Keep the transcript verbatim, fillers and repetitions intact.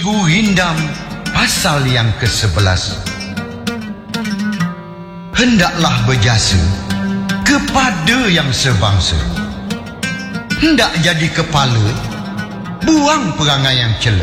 Cigu Rindam pasal yang kesebelas. Hendaklah berjasa kepada yang sebangsa. Hendak jadi kepala, buang perangai yang cela.